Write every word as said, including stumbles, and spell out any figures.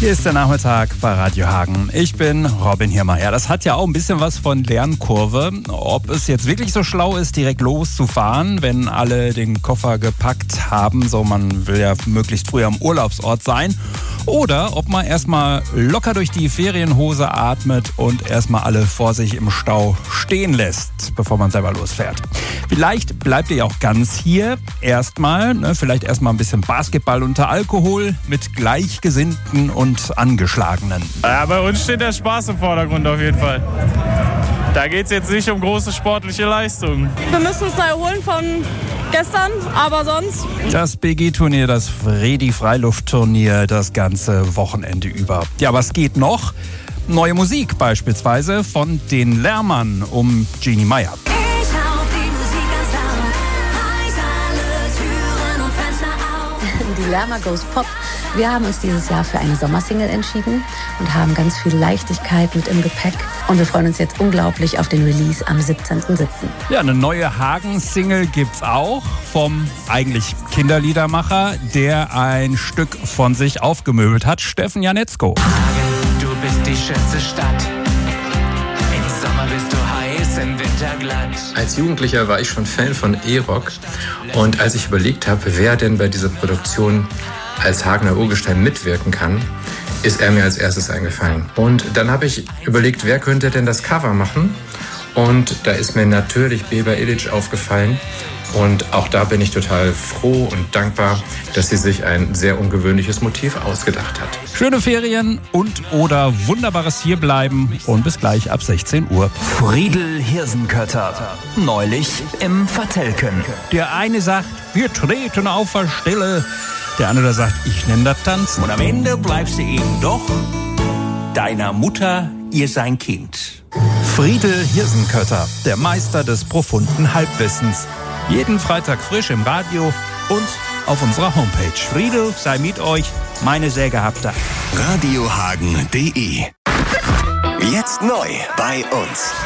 Hier ist der Nachmittag bei Radio Hagen. Ich bin Robin Hirmer. Ja, das hat ja auch ein bisschen was von Lernkurve. Ob es jetzt wirklich so schlau ist, direkt loszufahren, wenn alle den Koffer gepackt haben, so man will ja möglichst früh am Urlaubsort sein. Oder ob man erstmal locker durch die Ferienhose atmet und erstmal alle vor sich im Stau stehen lässt, bevor man selber losfährt. Vielleicht bleibt ihr ja auch ganz hier erstmal, ne, vielleicht erstmal ein bisschen Basketball unter Alkohol mit Gleichgesinnten und Angeschlagenen. Ja, bei uns steht der Spaß im Vordergrund auf jeden Fall. Da geht es jetzt nicht um große sportliche Leistungen. Wir müssen uns da erholen von gestern, aber sonst... Das B G-Turnier, das Fredi-Freiluft-Turnier, das ganze Wochenende über. Ja, was geht noch? Neue Musik beispielsweise von den Lärmern um Jeannie Meyer. Die Lärmer Goes Pop. Wir haben uns dieses Jahr für eine Sommersingle entschieden und haben ganz viel Leichtigkeit mit im Gepäck. Und wir freuen uns jetzt unglaublich auf den Release am siebzehnten siebten Ja, eine neue Hagen-Single gibt's auch vom eigentlich Kinderliedermacher, der ein Stück von sich aufgemöbelt hat, Steffen Janetzko. Hagen, du bist die schönste Stadt. Im Sommer bist du heiß, im Winter glatt. Als Jugendlicher war ich schon Fan von E-Rock und als ich überlegt habe, wer denn bei dieser Produktion als Hagener Urgestein mitwirken kann, ist er mir als erstes eingefallen. Und dann habe ich überlegt, wer könnte denn das Cover machen? Und da ist mir natürlich Beba Illich aufgefallen. Und auch da bin ich total froh und dankbar, dass sie sich ein sehr ungewöhnliches Motiv ausgedacht hat. Schöne Ferien und oder wunderbares Hierbleiben und bis gleich ab sechzehn Uhr. Friedel Hirsenkötter, neulich im Vertelken. Der eine sagt, wir treten auf der Stelle. Der andere sagt, ich nenne das Tanzen. Und am Ende bleibst du eben doch deiner Mutter ihr sein Kind. Friedel Hirsenkötter, der Meister des profunden Halbwissens. Jeden Freitag frisch im Radio und auf unserer Homepage. Friedel sei mit euch, meine sehr gehabte. radiohagen punkt de. Jetzt neu bei uns.